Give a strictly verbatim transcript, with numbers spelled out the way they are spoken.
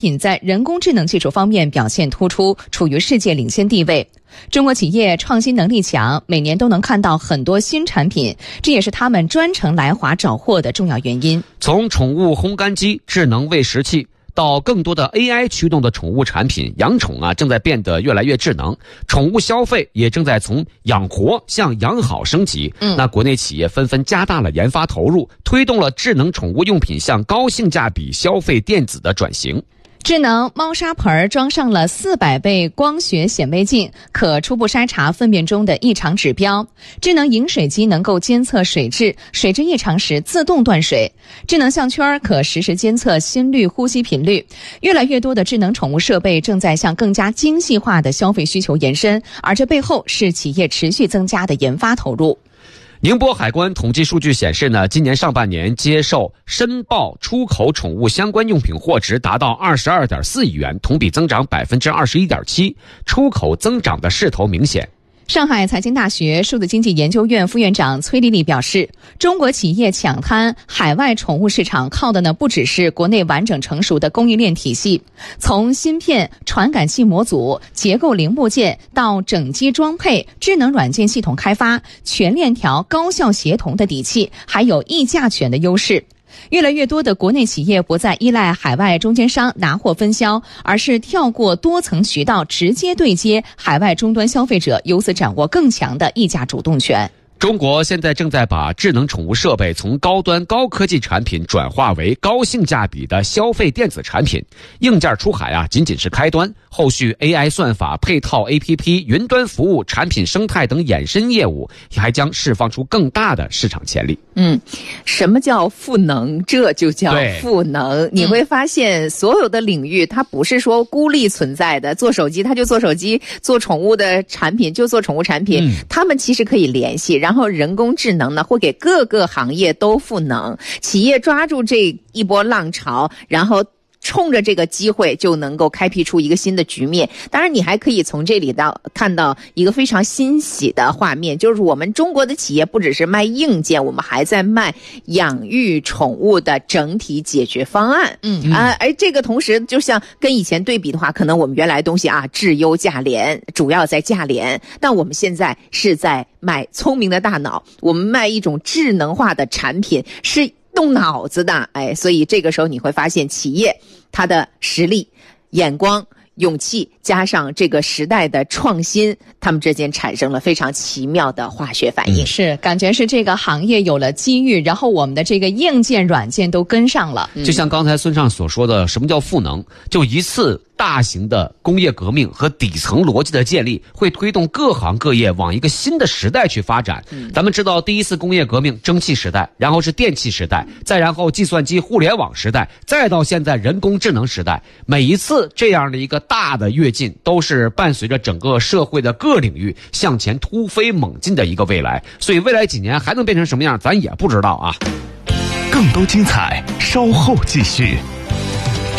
品在人工智能技术方面表现突出，处于世界领先地位。中国企业创新能力强，每年都能看到很多新产品，这也是他们专程来华找货的重要原因。 从宠物烘干机、智能喂食器到更多的 A I 驱动的宠物产品，养宠啊正在变得越来越智能，宠物消费也正在从养活向养好升级。嗯，那国内企业纷纷加大了研发投入，推动了智能宠物用品向高性价比消费电子的转型。 智能猫砂盆装上了四百倍光学显微镜，可初步筛查粪便中的异常指标。智能饮水机能够监测水质，水质异常时自动断水。智能项圈可实时监测心率、呼吸频率。越来越多的智能宠物设备正在向更加精细化的消费需求延伸，而这背后是企业持续增加的研发投入。 宁波海关统计数据显示呢，今年上半年接受申报出口宠物相关用品货值达到 二十二点四亿元，同比增长 百分之二十一点七， 出口增长的势头明显。 上海财经大学数字经济研究院副院长崔丽丽表示，中国企业抢滩海外宠物市场靠的呢不只是国内完整成熟的供应链体系，从芯片、传感器模组、结构零部件到整机装配、智能软件系统开发，全链条高效协同的底气，还有议价权的优势。越来越多的国内企业不再依赖海外中间商拿货分销，而是跳过多层渠道直接对接海外终端消费者，由此掌握更强的议价主动权。 中国现在正在把智能宠物设备从高端高科技产品转化为高性价比的消费电子产品，硬件出海啊仅仅是开端，后续 A I 算法、配套 A P P、云端服务、产品生态等衍生业务还将释放出更大的市场潜力。 嗯，什么叫赋能？这就叫赋能。你会发现所有的领域它不是说孤立存在的，做手机它就做手机，做宠物的产品就做宠物产品，嗯、它们其实可以联系，然后人工智能呢会给各个行业都赋能，企业抓住这一波浪潮，然后冲着这个机会就能够开辟出一个新的局面。当然你还可以从这里到看到一个非常欣喜的画面，就是我们中国的企业不只是卖硬件，我们还在卖养育宠物的整体解决方案。嗯啊，而这个同时就像跟以前对比的话，可能我们原来东西啊质优价廉，主要在价廉，但我们现在是在卖聪明的大脑，我们卖一种智能化的产品，是动脑子的。哎，所以这个时候你会发现企业它的实力、眼光、勇气加上这个时代的创新，他们之间产生了非常奇妙的化学反应。 嗯、是感觉是这个行业有了机遇，然后我们的这个硬件软件都跟上了。 就像刚才孙畅所说的，什么叫赋能？就一次大型的工业革命和底层逻辑的建立，会推动各行各业往一个新的时代去发展。嗯、咱们知道第一次工业革命蒸汽时代，然后是电气时代，再然后计算机互联网时代，再到现在人工智能时代，每一次这样的一个大的跃进，都是伴随着整个社会的各领域向前突飞猛进的一个未来。所以未来几年还能变成什么样，咱也不知道啊。 更多精彩稍后继续。